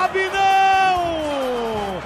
Sobe não!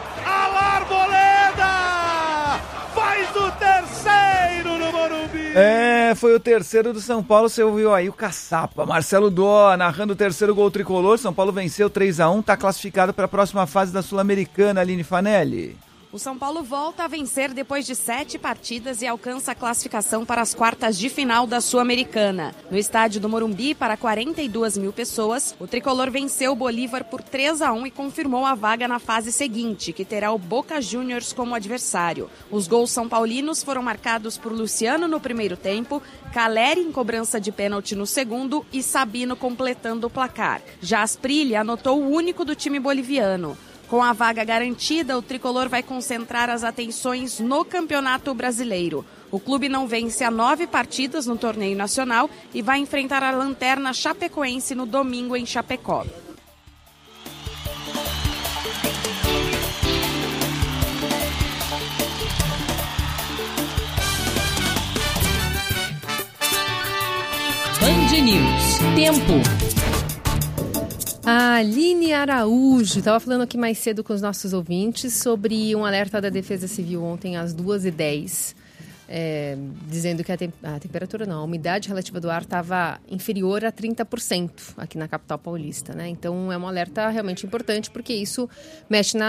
Arboleda faz o terceiro no Morumbi. Foi o terceiro do São Paulo, você ouviu aí o caçapa, Marcelo Dó, narrando o terceiro gol tricolor. São Paulo venceu 3-1, está classificado para a próxima fase da Sul-Americana, Aline Fanelli. O São Paulo volta a vencer depois de 7 partidas e alcança a classificação para as quartas de final da Sul-Americana. No estádio do Morumbi, para 42 mil pessoas, o tricolor venceu o Bolívar por 3-1 e confirmou a vaga na fase seguinte, que terá o Boca Juniors como adversário. Os gols são paulinos foram marcados por Luciano no primeiro tempo, Caleri em cobrança de pênalti no segundo e Sabino completando o placar. Já Asprilla anotou o único do time boliviano. Com a vaga garantida, o tricolor vai concentrar as atenções no Campeonato Brasileiro. O clube não vence há 9 partidas no torneio nacional e vai enfrentar a lanterna chapecoense no domingo em Chapecó. Band News. Tempo. A Aline Araújo estava falando aqui mais cedo com os nossos ouvintes sobre um alerta da Defesa Civil ontem às 2h10, dizendo que a temperatura não, a umidade relativa do ar estava inferior a 30% aqui na capital paulista, né? Então é um alerta realmente importante porque isso mexe na